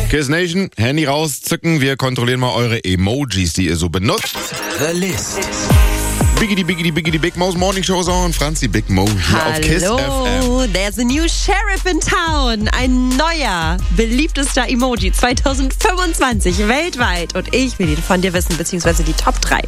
Kiss Nation, Handy rauszücken. Wir kontrollieren mal eure Emojis, die ihr so benutzt. The List. Biggity, Big Mo's Morning Show ist on. Franzi Big Mo hier auf Kiss FM. Hallo, there's a new sheriff in town. Ein neuer, beliebtester Emoji 2025 weltweit. Und ich will ihn von dir wissen, beziehungsweise die Top 3.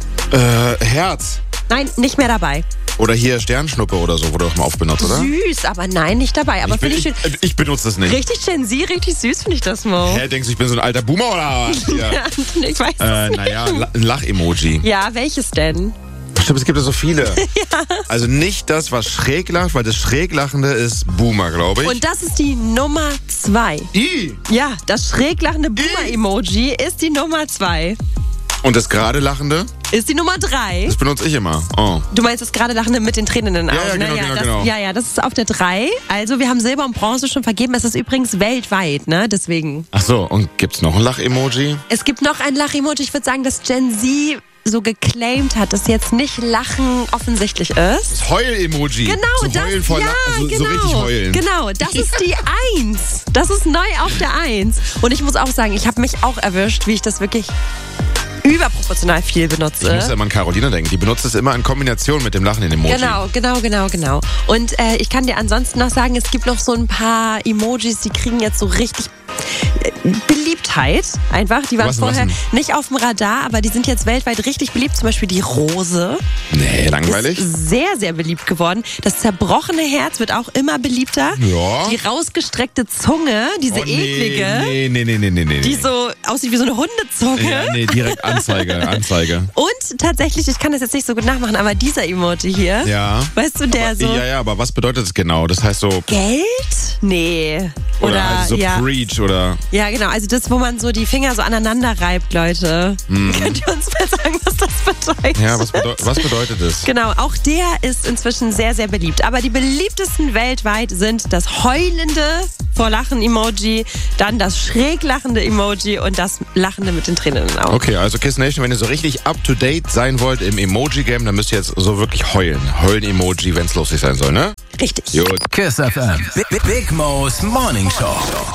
Herz. Nein, nicht mehr dabei. Oder hier Sternschnuppe oder so, wurde doch mal oft benutzt, oder? Süß, aber nein, nicht dabei. Aber finde ich schön. Ich benutze das nicht. Richtig Gen Z, richtig süß finde ich das, Mo. Hä, denkst du, ich bin so ein alter Boomer oder was? Ja. Ja, ich weiß es nicht. Naja, ein Lach-Emoji. Ja, welches denn? Stimmt, es gibt ja so viele. Ja. Also nicht das, was schräg lacht, weil das Schräglachende ist Boomer, glaube ich. Und das ist die Nummer 2. Ja, das schräglachende Boomer-Emoji ist die Nummer 2. Und das gerade Lachende? Ist die Nummer 3. Das benutze ich immer. Oh. Du meinst das gerade Lachende mit den Tränen in den Augen? Genau. Ja, das ist auf der 3. Also wir haben Silber und Bronze schon vergeben. Es ist übrigens weltweit, ne? Deswegen. Ach so, und gibt's noch ein Lach-Emoji? Es gibt noch ein Lach-Emoji. Ich würde sagen, dass Gen Z so geclaimed hat, dass jetzt nicht Lachen offensichtlich ist. Das Heul-Emoji. Genau, so das. Heulen vor so richtig heulen. Genau, das ist die 1. Das ist neu auf der 1. Und ich muss auch sagen, ich habe mich auch erwischt, wie ich das wirklich überproportional viel benutze. Ich muss ja immer an Carolina denken. Die benutzt es immer in Kombination mit dem Lachen in Emoji. Genau. Und ich kann dir ansonsten noch sagen, es gibt noch so ein paar Emojis, die kriegen jetzt so richtig Beliebtheit einfach. Die waren vorher nicht auf dem Radar, aber die sind jetzt weltweit richtig beliebt. Zum Beispiel die Rose. Nee, langweilig. Ist sehr, sehr beliebt geworden. Das zerbrochene Herz wird auch immer beliebter. Ja. Die rausgestreckte Zunge, diese eklige. Nee. Die so aussieht wie so eine Hundezunge. Ja, nee, direkt Anzeige. Und tatsächlich, ich kann das jetzt nicht so gut nachmachen, aber dieser Emoji hier. Ja. Weißt du, der so. Ja, aber was bedeutet das genau? Das heißt so. Geld? Nee. Oder halt so ja. Preach oder. Ja, genau. Also das, wo man so die Finger so aneinander reibt, Leute. Könnt ihr uns mal sagen, was das bedeutet? Ja, was bedeutet das? Genau, auch der ist inzwischen sehr, sehr beliebt. Aber die beliebtesten weltweit sind das heulende vor Lachen-Emoji, dann das schräg lachende Emoji und das lachende mit den Tränen in den Augen. Okay, also Kiss Nation, wenn ihr so richtig up-to-date sein wollt im Emoji-Game, dann müsst ihr jetzt so wirklich heulen. Heulen-Emoji, wenn es lustig sein soll, ne? Richtig. Gut. Kiss FM. Big Mo's Morning Show.